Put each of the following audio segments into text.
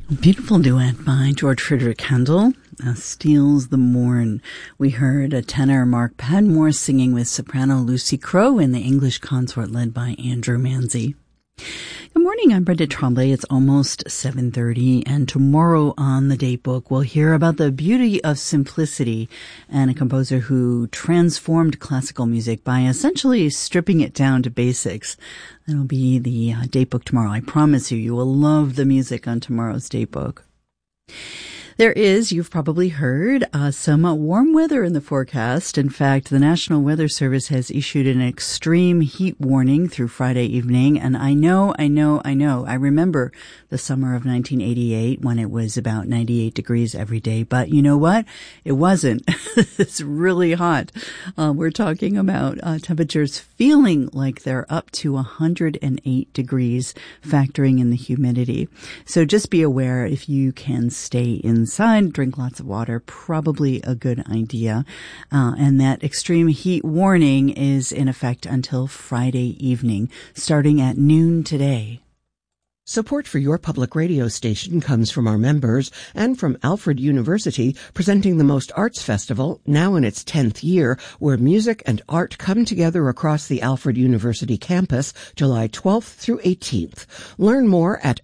Beautiful duet by George Frederick Handel, Steals the Morn. We heard a tenor Mark Padmore singing with soprano Lucy Crowe in the English consort led by Andrew Manzi. Good morning, I'm Brenda Tremblay. It's almost 7:30, and tomorrow on the Date Book, we'll hear about the beauty of simplicity and a composer who transformed classical music by essentially stripping it down to basics. That'll be the Date Book tomorrow. I promise you, you will love the music on tomorrow's Date Book. There is, you've probably heard, some warm weather in the forecast. In fact, the National Weather Service has issued an extreme heat warning through Friday evening. And I know. I remember the summer of 1988 when it was about 98 degrees every day. But you know what? It wasn't. It's really hot. We're talking about temperatures feeling like they're up to 108 degrees, factoring in the humidity. So just be aware if you can stay inside, drink lots of water, probably a good idea. And that extreme heat warning is in effect until Friday evening, starting at noon today. Support for your public radio station comes from our members and from Alfred University, presenting the Most Arts Festival, now in its 10th year, where music and art come together across the Alfred University campus, July 12th through 18th. Learn more at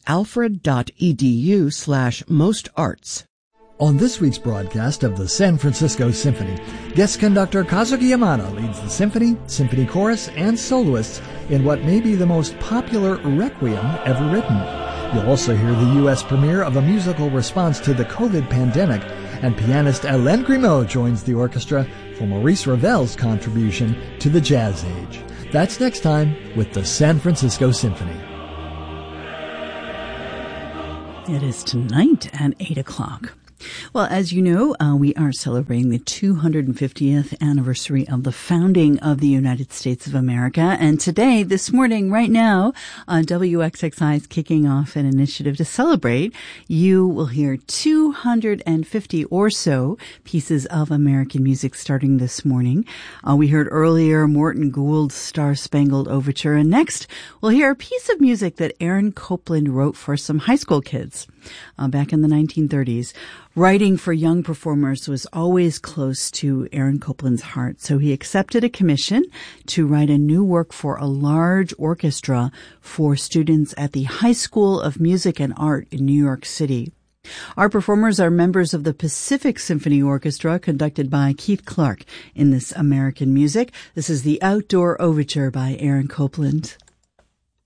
alfred.edu/mostarts. On this week's broadcast of the San Francisco Symphony, guest conductor Kazuki Yamada leads the symphony, symphony chorus, and soloists in what may be the most popular requiem ever written. You'll also hear the U.S. premiere of a musical response to the COVID pandemic, and pianist Hélène Grimaud joins the orchestra for Maurice Ravel's contribution to the jazz age. That's next time with the San Francisco Symphony. It is tonight at 8 o'clock. Well, as you know, we are celebrating the 250th anniversary of the founding of the United States of America. And today, this morning, right now, WXXI is kicking off an initiative to celebrate. You will hear 250 or so pieces of American music starting this morning. We heard earlier Morton Gould's Star-Spangled Overture. And next, we'll hear a piece of music that Aaron Copland wrote for some high school kids back in the 1930s. Writing for young performers was always close to Aaron Copland's heart, so he accepted a commission to write a new work for a large orchestra for students at the High School of Music and Art in New York City. Our performers are members of the Pacific Symphony Orchestra, conducted by Keith Clark in this American music. This is the Outdoor Overture by Aaron Copland.